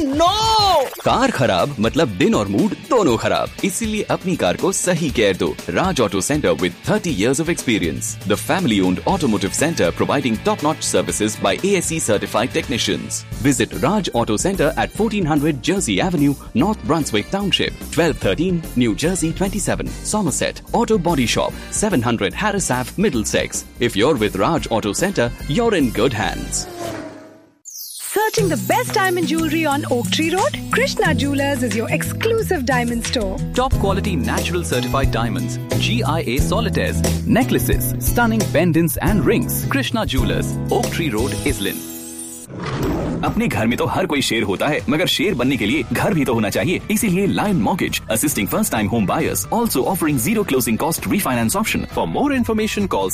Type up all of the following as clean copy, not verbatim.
No! Car खराब मतलब दिन और मूड दोनों खराब, इसीलिए अपनी कार को सही केयर दो। राज auto centre with 30 years of experience, the family-owned automotive center providing top-notch services by ASE certified technicians. Visit Raj Auto Center at 1400 Jersey Avenue, North Brunswick Township, 1213 New Jersey 27, Somerset. Auto Body Shop, 700 Harris Ave, Middlesex. If you're with Raj Auto Center, you're in good hands. Searching the best diamond jewelry on Oak Tree Road? Krishna Jewelers is your exclusive diamond store. Top quality natural certified diamonds, GIA solitaires, necklaces, stunning pendants and rings. Krishna Jewelers, Oak Tree Road, Islin. अपने घर में तो हर कोई शेर होता है, मगर शेर बनने के लिए घर भी तो होना चाहिए। इसीलिए Lion Mortgage, assisting first-time home buyers, also offering zero closing cost refinance option. For more information, call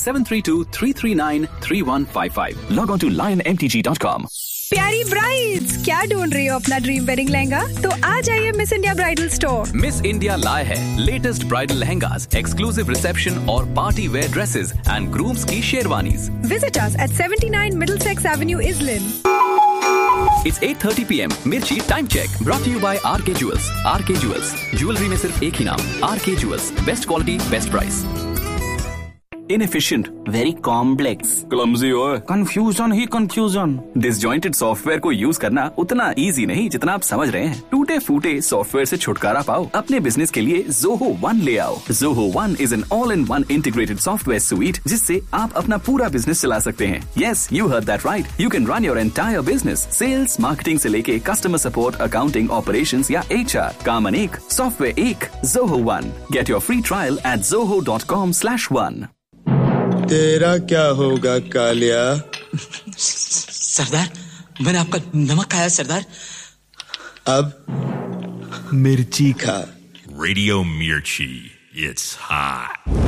732-339-3155. Log on to lionmtg.com. प्यारी ब्राइड्स, क्या ढूंढ रही हो अपना ड्रीम वेडिंग लहंगा? तो आ जाइए miss India bridal store. Miss India लाए है latest bridal lehengas, exclusive reception और party wear dresses and grooms की sherwanis. Visit us at 79 Middlesex Avenue, Islin. It's 8:30 PM. Mirchi time check. Brought to you by RK Jewels. RK Jewels. Jewelry में सिर्फ एक ही नाम, RK Jewels. Best quality, best price. Inefficient, very complex, clumsy और confusion ही confusion. Disjointed software को use करना उतना easy नहीं जितना आप समझ रहे हैं। टूटे फूटे सॉफ्टवेयर से छुटकारा पाओ। अपने बिजनेस के लिए Zoho One ले आओ। Zoho One is an all-in-one integrated software suite जिससे आप अपना पूरा बिजनेस चला सकते हैं। Yes, you heard that right. You can run your entire business, sales, marketing से लेके customer support, accounting, operations या HR। काम अनेक, सॉफ्टवेयर एक। Zoho One. Get your free trial at zoho.com/one. तेरा क्या होगा कालिया? सरदार, मैंने आपका नमक खाया सरदार। अब मिर्ची खा। Radio Mirchi, it's hot.